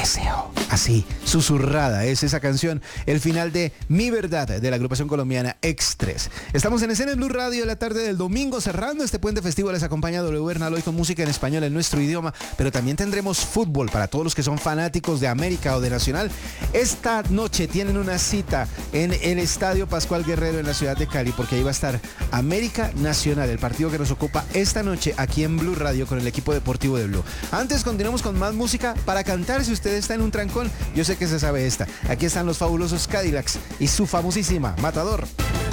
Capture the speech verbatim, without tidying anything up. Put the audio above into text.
deseo. Así, susurrada es esa canción, el final de Mi Verdad, de la agrupación colombiana X tres. Estamos en Escena en Blue Radio la tarde del domingo, cerrando este puente festivo. Les acompaña W Bernal hoy con música en español en nuestro idioma, pero también tendremos fútbol para todos los que son fanáticos de América o de Nacional. Esta noche tienen una cita en el Estadio Pascual Guerrero en la ciudad de Cali, porque ahí va a estar América Nacional, el partido que nos ocupa esta noche aquí en Blue Radio con el equipo deportivo de Blue. Antes continuamos con más música para cantar. Si usted está en un trancón, yo sé que se sabe esta. Aquí están los fabulosos Cadillacs y su famosísima Matador.